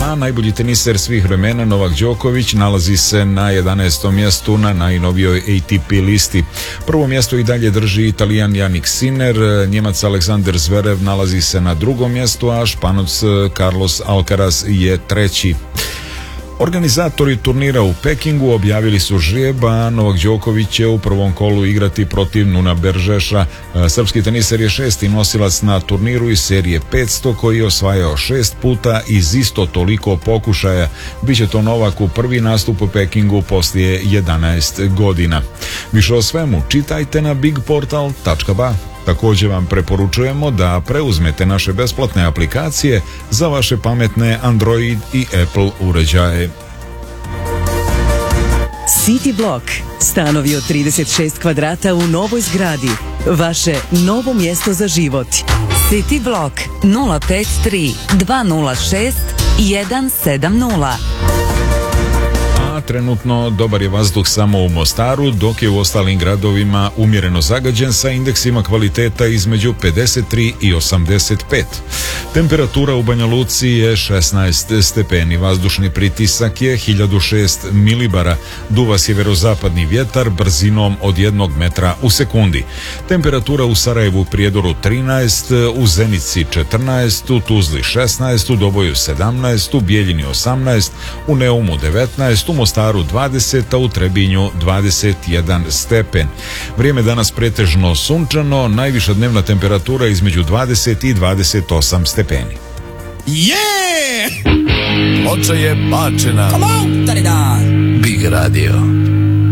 a najbolji teniser svih vremena Novak Đoković nalazi se na 11. mjestu na najnovijoj ATP listi. Prvo mjesto i dalje drži Italijan Jannik Sinner, Njemac Aleksander Zverev nalazi se na drugom mjestu, a Španac Carlos Alcaraz je treći. Organizatori turnira u Pekingu objavili su žrijeb, a Novak Đoković će u prvom kolu igrati protiv Nuna Beržeša. Srpski teniser je šesti nosilac na turniru iz serije 500 koji je osvajao 6 puta iz isto toliko pokušaja. Biće to Novaku prvi nastup u Pekingu poslije 11 godina. Više o svemu čitajte na bigportal.ba. Također vam preporučujemo da preuzmete naše besplatne aplikacije za vaše pametne Android i Apple uređaje. City Block. Stanovi od 36 kvadrata u novoj zgradi. Vaše novo mjesto za život. City Block 053 206 170. Trenutno dobar je vazduh samo u Mostaru, dok je u ostalim gradovima umjereno zagađen sa indeksima kvaliteta između 53 i 85. Temperatura u Banja Luci je 16 stepeni, vazdušni pritisak je 1006 milibara, duva sjeverozapadni vjetar brzinom od 1 metra u sekundi. Temperatura u Sarajevu, Prijedoru 13, u Zenici 14, u Tuzli 16, u Doboju 17, u Bijeljini 18, u Neumu 19, u Mostaru 20, a u Trebinju 21 stepen. Vrijeme danas pretežno sunčano, najviša dnevna temperatura između 20 i 28 stepeni. Ploča je bačena. Big Radio.